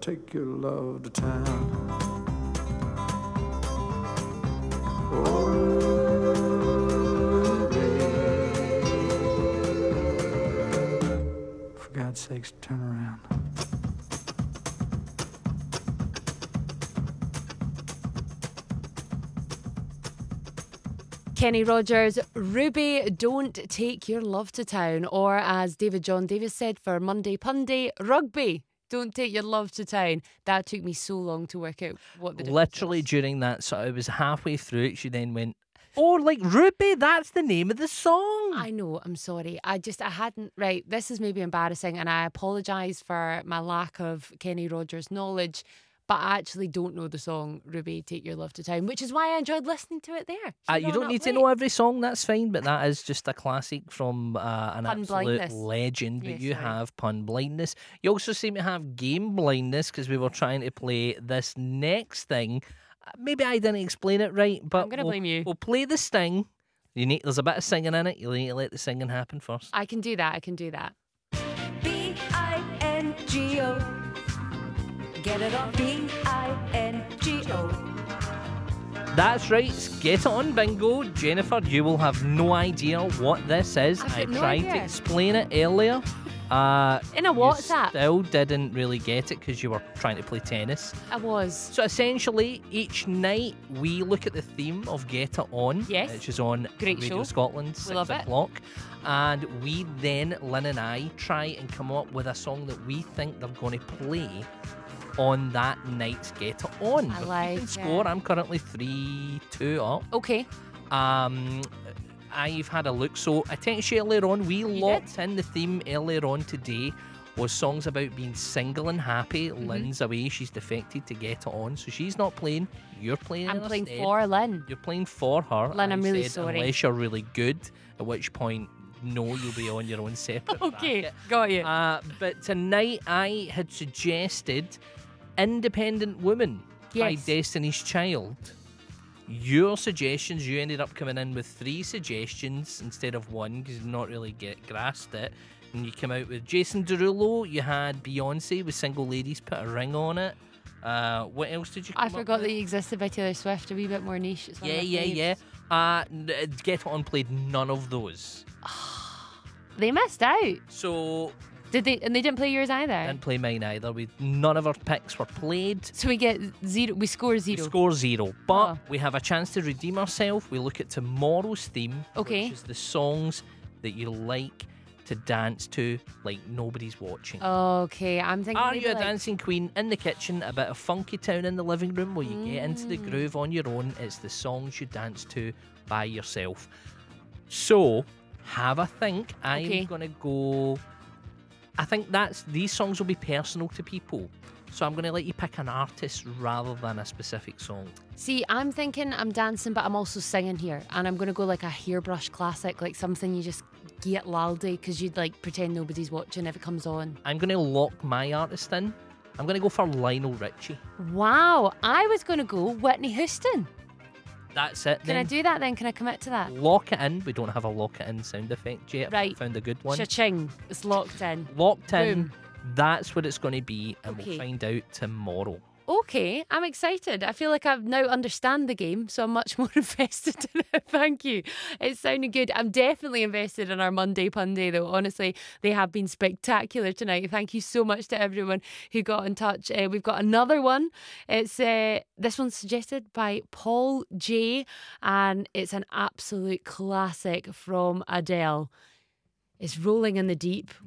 take your love to town. Oh, for God's sakes, turn around. Kenny Rogers, Ruby, don't take your love to town. Or as David John Davis said for Monday Punday, Rugby, don't take your love to town. That took me so long to work out what the difference Literally was. during that, so it was halfway through it, she then went, oh, like Ruby, that's the name of the song. I know, I'm sorry. I hadn't, right, this is maybe embarrassing and I apologise for my lack of Kenny Rogers knowledge, but I actually don't know the song Ruby, Take Your Love to Town, which is why I enjoyed listening to it there. You don't need to know every song, that's fine, but that is just a classic from an Pun absolute blindness. legend. But Yeah, you sorry. have pun blindness. You also seem to have game blindness because we were trying to play this next thing. Maybe I didn't explain it right, but I'm gonna blame you. We'll play the sting. There's a bit of singing in it. You need to let the singing happen first. I can do that. B-I-N-G-O. Get it on B-I-N-G-O. That's right, it's Get It On Bingo. Jennifer, you will have no idea what this is. I've I got no tried to idea. explain it earlier. In a WhatsApp. You still didn't really get it because you were trying to play tennis. I was. So essentially, each night we look at the theme of Get It On, Yes. which is on Great Radio show. Scotland, We love 6 it. o'clock. And we then, Lynn and I, try and come up with a song that we think they're going to play on that night's Get It On. I But like keeping it. score, I'm currently 3-2 up. Okay. I've had a look. So attention earlier on, we locked in the theme earlier on today was songs about being single and happy. Mm-hmm. Lynn's away, she's defected to Get It On, so she's not playing. You're playing. I'm in her playing stead. for Lynn. You're playing for her. Lynn, I'm I really said, sorry. Unless you're really good, at which point, no, you'll be on your own separate Okay, bracket. got you. But tonight I had suggested Independent Woman by Yes. Destiny's Child. Your suggestions, you ended up coming in with 3 suggestions instead of 1 because you did not really grasped it. And you came out with Jason Derulo, you had Beyonce with Single Ladies Put a Ring on It. What else did you come I up forgot with? that you existed by Taylor Swift, a wee bit more niche. It's one of my Yeah. faves. Get It On played none of those. They missed out. So Did they? And they didn't play yours either. didn't play mine either. None of our picks were played. So we get 0. We score We 0. score 0. But Oh. we have a chance to redeem ourselves. We look at tomorrow's theme, Okay. which is the songs that you like to dance to like nobody's watching. Okay, I'm thinking. Are maybe you a like, dancing queen in the kitchen, a bit of funky town in the living room where you get into the groove on your own? It's the songs you dance to by yourself. So, have a think. Okay. I'm going to go... I think these songs will be personal to people. So I'm going to let you pick an artist rather than a specific song. See, I'm thinking I'm dancing, but I'm also singing here, and I'm gonna go like a hairbrush classic, like something you just get laldy because you'd like pretend nobody's watching if it comes on. I'm going to lock my artist in. I'm going to go for Lionel Richie. Wow, I was gonna go Whitney Houston. That's it Can I then. do that then? Can I commit to that? Lock it in. We don't have a lock it in sound effect yet. Right. Found a good one. Cha-ching! It's locked in. Locked in. Boom. That's what it's going to be, and Okay. we'll find out tomorrow. Okay, I'm excited. I feel like I now understand the game, so I'm much more invested in it. Thank you. It sounded good. I'm definitely invested in our Monday Punday, though. Honestly, they have been spectacular tonight. Thank you so much to everyone who got in touch. We've got another one. It's this one's suggested by Paul J, and it's an absolute classic from Adele. It's Rolling in the Deep.